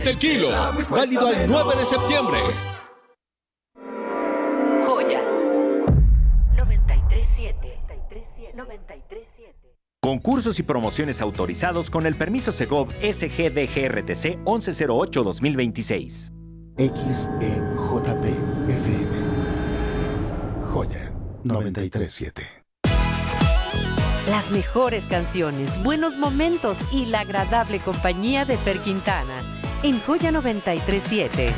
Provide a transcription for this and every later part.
El kilo, válido al 9 de septiembre. Joya 937. Concursos y promociones autorizados con el permiso Segov SGDGRTC 1108-2026. XEJP FM. Joya 937. Las mejores canciones, buenos momentos y la agradable compañía de Fer Quintana en Joya 937.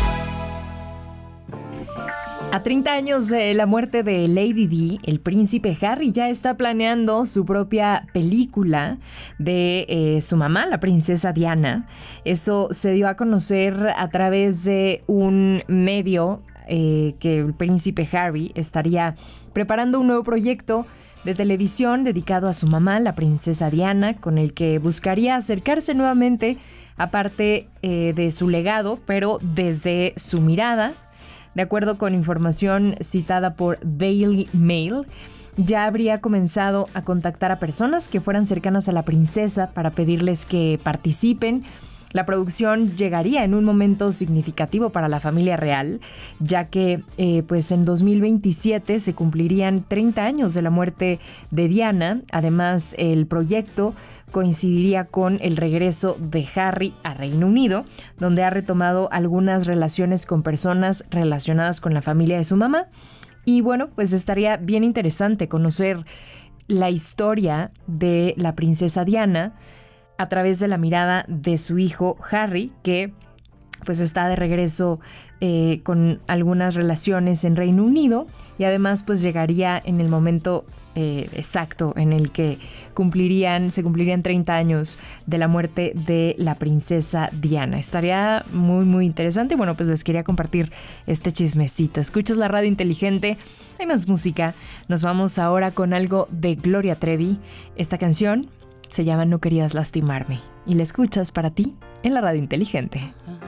A 30 años de la muerte de Lady Di, el príncipe Harry ya está planeando su propia película de su mamá, la princesa Diana. Eso se dio a conocer a través de un medio que el príncipe Harry estaría preparando un nuevo proyecto de televisión dedicado a su mamá, la princesa Diana, con el que buscaría acercarse nuevamente a parte de su legado, pero desde su mirada. De acuerdo con información citada por Daily Mail, ya habría comenzado a contactar a personas que fueran cercanas a la princesa para pedirles que participen. La producción llegaría en un momento significativo para la familia real, ya que pues en 2027 se cumplirían 30 años de la muerte de Diana. Además, el proyecto coincidiría con el regreso de Harry a Reino Unido, donde ha retomado algunas relaciones con personas relacionadas con la familia de su mamá. Y bueno, pues estaría bien interesante conocer la historia de la princesa Diana a través de la mirada de su hijo Harry, que pues está de regreso con algunas relaciones en Reino Unido, y además pues llegaría en el momento exacto en el que se cumplirían 30 años de la muerte de la princesa Diana. Estaría muy muy interesante. Bueno, pues les quería compartir este chismecito. Escuchas la radio inteligente, hay más música. Nos vamos ahora con algo de Gloria Trevi. Esta canción se llama No querías lastimarme y la escuchas para ti en la radio inteligente.